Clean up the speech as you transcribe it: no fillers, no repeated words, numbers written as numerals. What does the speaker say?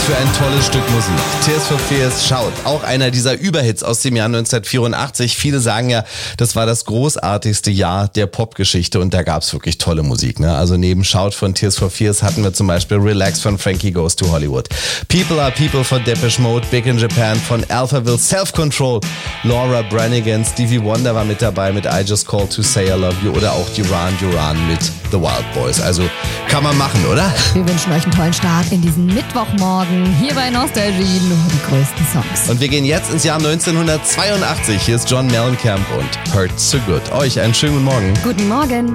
für ein tolles Stück Musik. Tears for Fears, Shout, auch einer dieser Überhits aus dem Jahr 1984. Viele sagen ja, das war das großartigste Jahr der Popgeschichte und da gab's wirklich tolle Musik. Ne? Also neben Shout von Tears for Fears hatten wir zum Beispiel Relax von Frankie Goes to Hollywood, People Are People von Depeche Mode, Big in Japan von Alphaville, Self Control, Laura Branigan, Stevie Wonder war mit dabei mit I Just Called to Say I Love You oder auch Duran Duran mit The Wild Boys. Also kann man machen, oder? Wir wünschen euch einen tollen Start in diesen Mittwochmorgen. Hier bei Nostalgie nur die größten Songs. Und wir gehen jetzt ins Jahr 1982. Hier ist John Mellencamp und Hurt So Good. Euch einen schönen guten Morgen. Guten Morgen.